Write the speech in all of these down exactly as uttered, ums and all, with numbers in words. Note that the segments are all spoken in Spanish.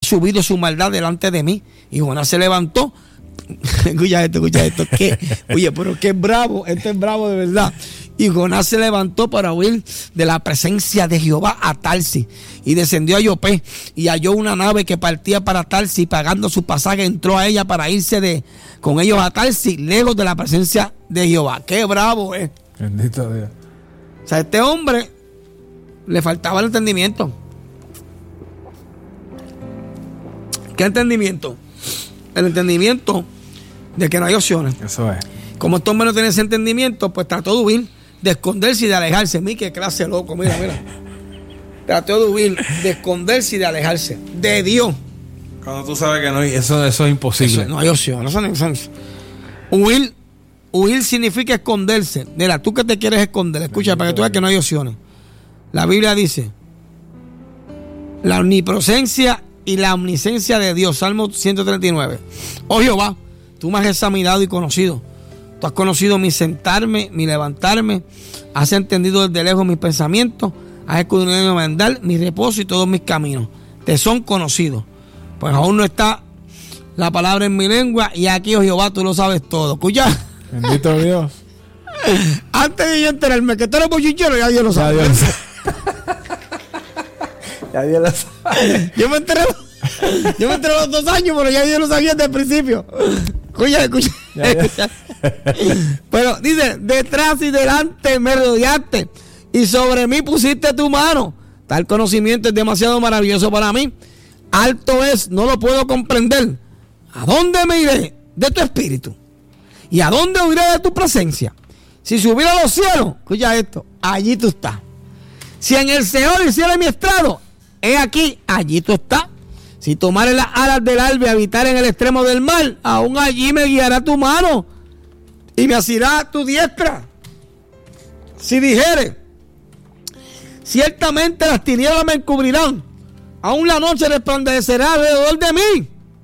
subido su maldad delante de mí. Y Jonás se levantó. Escucha esto, escucha esto. ¿Qué? Oye, pero qué bravo, este es bravo de verdad. Y Jonás se levantó para huir de la presencia de Jehová a Tarsis. Y descendió a Jope y halló una nave que partía para Tarsis. Pagando su pasaje, entró a ella para irse de, con ellos a Tarsis, lejos de la presencia de Jehová. Qué bravo es. Eh. Bendito Dios. O sea, a este hombre le faltaba el entendimiento. ¿Qué entendimiento? El entendimiento de que no hay opciones. Eso es. Como este hombre no tiene ese entendimiento, pues trató de huir, de esconderse y de alejarse. Mira qué clase loco, mira, mira. Trató de huir, de esconderse y de alejarse de Dios. Cuando tú sabes que no hay, eso, eso es imposible. Eso, no hay opción. Eso no hay opción. Huir, huir significa esconderse. Mira, tú que te quieres esconder, escucha, para que tú veas que no hay opciones. La Biblia dice: la omnipresencia y la omnisciencia de Dios. Salmo ciento treinta y nueve. Oh Jehová, tú me has examinado y conocido. Tú has conocido mi sentarme, mi levantarme. Has entendido desde lejos mis pensamientos. Has escudriñado mi andar, mi reposo y todos mis caminos. Te son conocidos. Pues aún no está la palabra en mi lengua. Y aquí, oh Jehová, tú lo sabes todo. Escucha. Bendito Dios. Antes de yo enterarme que tú eres bochinchero, ya Dios lo sabe. Ya Dios lo sabe. Ya Dios lo sabe. Yo me enteré, yo me enteré a los dos años, pero ya Dios lo sabía desde el principio. Escucha, escucha. Ya, ya. Pero dice: detrás y delante me rodeaste y sobre mí pusiste tu mano. Tal conocimiento es demasiado maravilloso para mí. Alto es, no lo puedo comprender. ¿A dónde me iré de tu espíritu? ¿Y a dónde huiré de tu presencia? Si subiera a los cielos, escucha esto, allí tú estás. Si en el Seol hiciera mi estrado, he aquí, allí tú estás. Si tomare las alas del alba y habitar en el extremo del mar, aún allí me guiará tu mano y me asirá tu diestra. Si dijere: ciertamente las tinieblas me encubrirán, aún la noche resplandecerá alrededor de mí.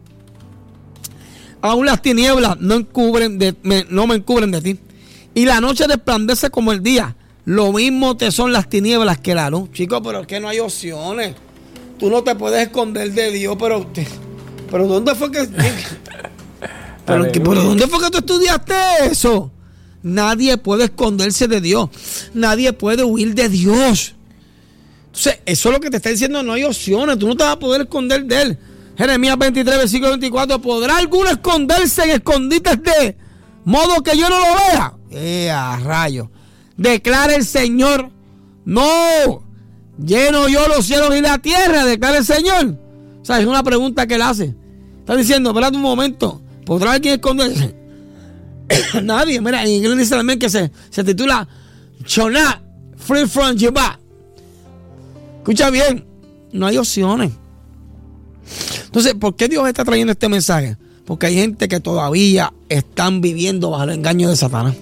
Aún las tinieblas no, encubren de, me, no me encubren de ti. Y la noche resplandece como el día. Lo mismo te son las tinieblas que la luz. Chicos, pero es que no hay opciones. Tú no te puedes esconder de Dios, pero... ¿Pero dónde fue que...? ¿Pero, que, ¿pero dónde fue que tú estudiaste eso? Nadie puede esconderse de Dios. Nadie puede huir de Dios. Entonces, eso es lo que te está diciendo. No hay opciones. Tú no te vas a poder esconder de Él. Jeremías veintitrés, versículo veinticuatro. ¿Podrá alguno esconderse en escondites de modo que yo no lo vea? ¡Eh, a rayos! Declara el Señor. No, lleno yo los cielos y la tierra, declara el Señor. O sea, es una pregunta que él hace. Está diciendo: espérate un momento, ¿podrá alguien esconderse? Nadie. Mira, en inglés dice también que se, se titula Shona Free from Jehová. Escucha bien, no hay opciones. Entonces, ¿por qué Dios está trayendo este mensaje? Porque hay gente que todavía están viviendo bajo el engaño de Satanás.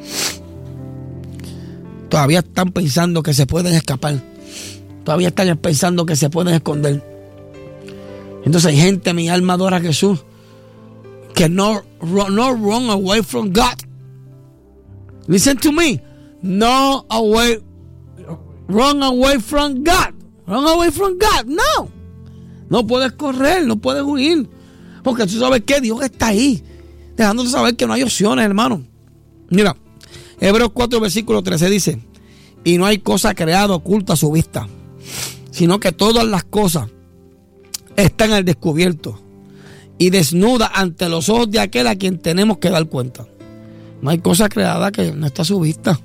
Todavía están pensando que se pueden escapar. Todavía están pensando que se pueden esconder. Entonces hay gente, mi alma adora a Jesús, que no, no run away from God. Listen to me. No away, run away from God. Run away from God. No. No puedes correr, no puedes huir. Porque tú sabes que Dios está ahí, dejándote saber que no hay opciones, hermano. Mira, Hebreos cuatro, versículo trece dice: y no hay cosa creada oculta a su vista, sino que todas las cosas están al descubierto y desnudas ante los ojos de aquel a quien tenemos que dar cuenta. No hay cosa creada que no está a su vista.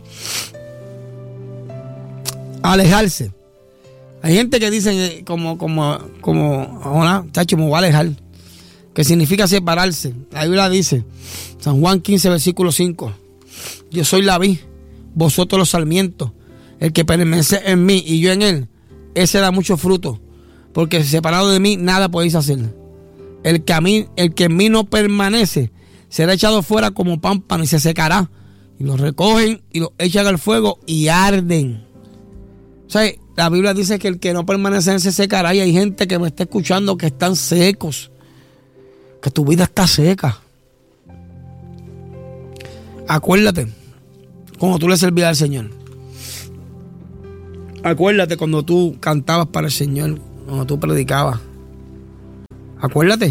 Alejarse. Hay gente que dice como, como, como, hola, chacho, me voy a alejar, que significa separarse. La Biblia dice, San Juan quince, versículo cinco: yo soy la vid, vosotros los sarmientos. El que permanece en mí y yo en él, ese da mucho fruto, porque separado de mí nada podéis hacer. El que a mí, el que en mí no permanece, será echado fuera como pámpano y se secará. Y lo recogen y lo echan al fuego y arden. O sea, la Biblia dice que el que no permanece en él se secará, y hay gente que me está escuchando que están secos, que tu vida está seca. Acuérdate cuando tú le servías al Señor. Acuérdate cuando tú cantabas para el Señor, cuando tú predicabas. Acuérdate.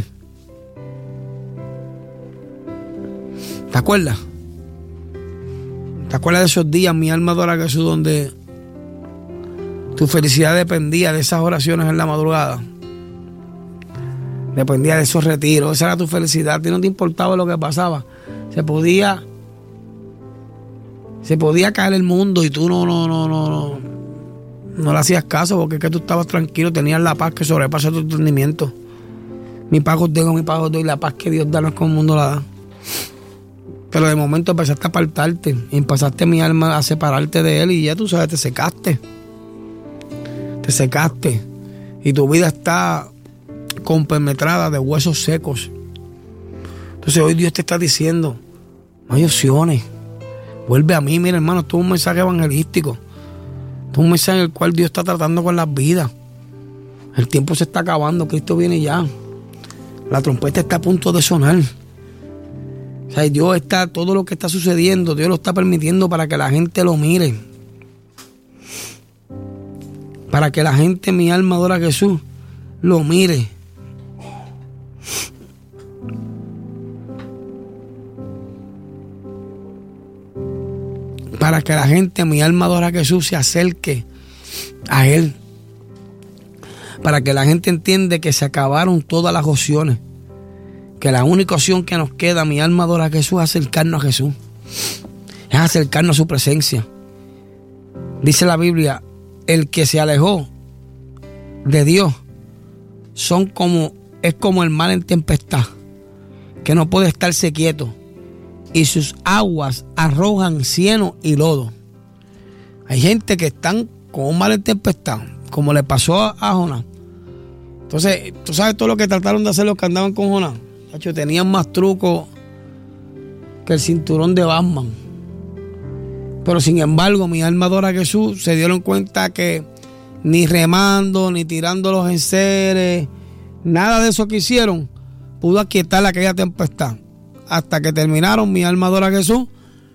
¿Te acuerdas? ¿Te acuerdas de esos días, mi alma adora a Jesús, donde tu felicidad dependía de esas oraciones en la madrugada? Dependía de esos retiros. Esa era tu felicidad. A ti no te importaba lo que pasaba. Se podía Se podía caer el mundo y tú no no no no no, no le hacías caso, porque es que tú estabas tranquilo, tenías la paz que sobrepasa tu entendimiento. Mi paz os tengo, mi paz os doy. La paz que Dios da no es como el mundo la da. Pero de momento empezaste a apartarte, empezaste, mi alma, a separarte de Él, y ya tú sabes, te secaste. Te secaste. Y tu vida está compenetrada de huesos secos. Entonces hoy Dios te está diciendo, no hay opciones. Vuelve a mí. Mira, hermano, esto es un mensaje evangelístico. Esto es un mensaje en el cual Dios está tratando con las vidas. El tiempo se está acabando, Cristo viene ya. La trompeta está a punto de sonar. O sea, Dios está, todo lo que está sucediendo, Dios lo está permitiendo para que la gente lo mire. Para que la gente, mi alma adora a Jesús, lo mire. Para que la gente, mi alma adora a Jesús, se acerque a Él. Para que la gente entienda que se acabaron todas las opciones. Que la única opción que nos queda, mi alma adora a Jesús, es acercarnos a Jesús. Es acercarnos a su presencia. Dice la Biblia, el que se alejó de Dios son como, es como el mar en tempestad, que no puede estarse quieto, y sus aguas arrojan cieno y lodo. Hay gente que están con un mar en tempestad, como le pasó a, a Jonás. Entonces, tú sabes todo lo que trataron de hacer los que andaban con Jonás. Tacho, tenían más trucos que el cinturón de Batman. Pero sin embargo, mi alma adora a Jesús, se dieron cuenta que ni remando, ni tirando los enseres, nada de eso que hicieron pudo aquietar aquella tempestad. Hasta que terminaron, mi alma adora a Jesús,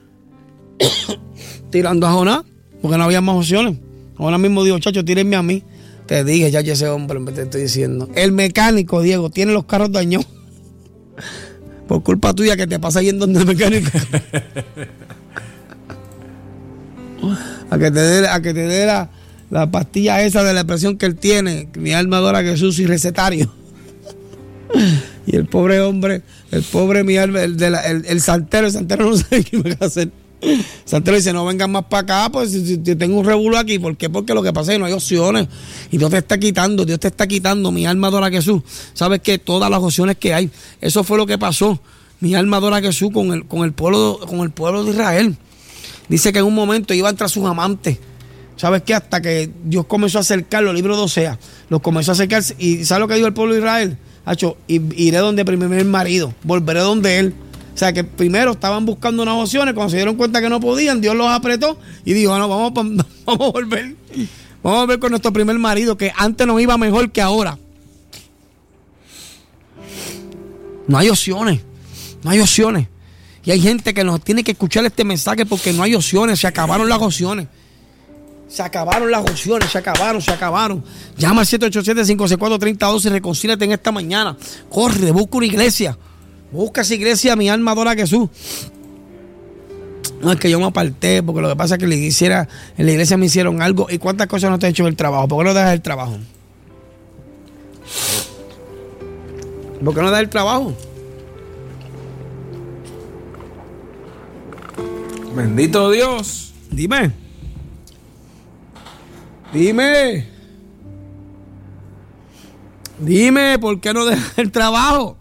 tirando a Jonás, porque no había más opciones. Jonás mismo dijo, chacho, tírenme a mí. Te dije, ya ese hombre, te estoy diciendo. El mecánico, Diego, tiene los carros dañados. Por culpa tuya que te pasa yendo donde el mecánico. A que te dé, a que te dé la, la pastilla esa de la presión que él tiene. Mi alma adora a Jesús y recetario. Y el pobre hombre, el pobre mi alma, el, de la, el, el santero, el santero no sabe qué va a hacer. El santero dice, no vengan más para acá, pues si, si, si tengo un revuelo aquí. ¿Por qué? Porque lo que pasa es que no hay opciones. Y Dios te está quitando, Dios te está quitando. Mi alma adora a Jesús. ¿Sabes qué? Todas las opciones que hay. Eso fue lo que pasó. Mi alma adora a Jesús con el, con el pueblo, con el pueblo de Israel. Dice que en un momento iban tras sus amantes. ¿Sabes qué? Hasta que Dios comenzó a acercar los libros de Osea. Los comenzó a acercar. ¿Y sabes lo que dijo el pueblo de Israel? Hacho, iré donde primer marido. Volveré donde él. O sea que primero estaban buscando unas opciones. Cuando se dieron cuenta que no podían, Dios los apretó y dijo, no, vamos, vamos a volver. Vamos a volver con nuestro primer marido, que antes nos iba mejor que ahora. No hay opciones. No hay opciones. Y hay gente que nos tiene que escuchar este mensaje porque no hay opciones. Se acabaron las opciones. Se acabaron las opciones. Se acabaron, se acabaron. Llama al siete ocho siete, cinco seis cuatro, tres dos y reconcíliate en esta mañana. Corre, busca una iglesia. Busca esa iglesia, mi alma adora a Jesús. No es que yo me aparté, porque lo que pasa es que le hiciera, en la iglesia me hicieron algo. ¿Y cuántas cosas no te he hecho en el trabajo? ¿Por qué no dejas el trabajo? ¿Por qué no das el trabajo? Bendito Dios. Dime. Dime. Dime, ¿por qué no dejas el trabajo?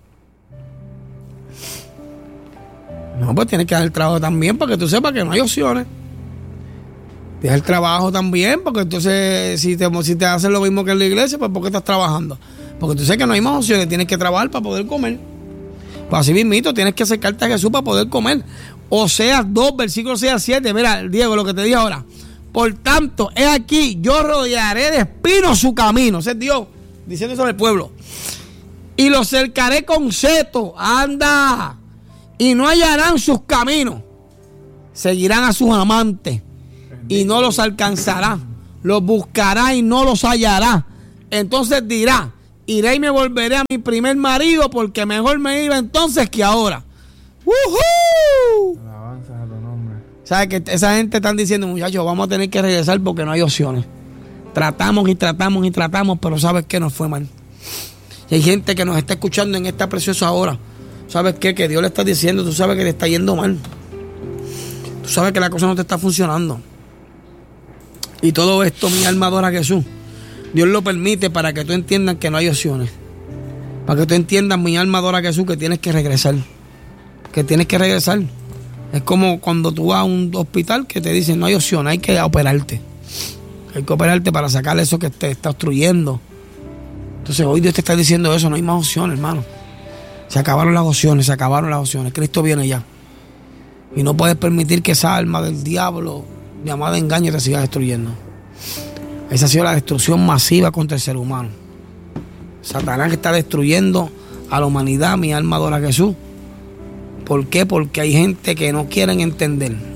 No, pues tienes que dar el trabajo también para que tú sepas que no hay opciones. Deja el trabajo también, porque entonces si te, si te hacen lo mismo que en la iglesia, pues ¿por qué estás trabajando? Porque tú sabes que no hay más opciones, tienes que trabajar para poder comer. Pues así mismito, tienes que acercarte a Jesús para poder comer. Oseas dos, versículo seis a siete. Mira, Diego, lo que te dije ahora. Por tanto, he aquí, yo rodearé de espinos su camino. Ese es Dios diciendo eso al pueblo. Y lo cercaré con seto. Anda. Y no hallarán sus caminos. Seguirán a sus amantes y no los alcanzará. Los buscará y no los hallará. Entonces dirá, iré y me volveré a mi primer marido porque mejor me iba entonces que ahora. ¡Woohoo! Alabanzas a tu nombre. ¿Sabes que esa gente están diciendo, muchachos, vamos a tener que regresar porque no hay opciones? Tratamos y tratamos y tratamos, pero ¿sabes qué? Nos fue mal. Y hay gente que nos está escuchando en esta preciosa hora. ¿Sabes qué? Que Dios le está diciendo, tú sabes que te está yendo mal. Tú sabes que la cosa no te está funcionando. Y todo esto, mi alma adora a Jesús. Dios lo permite para que tú entiendas que no hay opciones. Para que tú entiendas, mi alma adora a Jesús, que tienes que regresar. Que tienes que regresar. Es como cuando tú vas a un hospital que te dicen no hay opción, hay que operarte. Hay que operarte para sacar eso que te está obstruyendo. Entonces hoy Dios te está diciendo eso, no hay más opciones, hermano. Se acabaron las opciones, se acabaron las opciones. Cristo viene ya. Y no puedes permitir que esa alma del diablo, llamada engaño, te siga destruyendo. Esa ha sido la destrucción masiva contra el ser humano. Satanás está destruyendo a la humanidad, mi alma adora a Jesús. ¿Por qué? Porque hay gente que no quieren entender